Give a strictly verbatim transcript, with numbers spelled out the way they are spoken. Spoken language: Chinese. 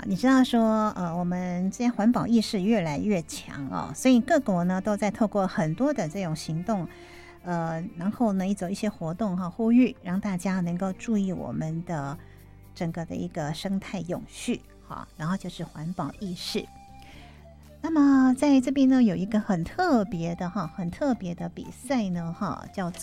你知道说，呃，我们这些环保意识越来越强哦，所以各国呢都在透过很多的这种行动，呃，然后呢，一走一些活动哈，呼吁让大家能够注意我们的整个的一个生态永续，好，然后就是环保意识。那么在这边呢，有一个很特别的哈，很特别的比赛呢哈，叫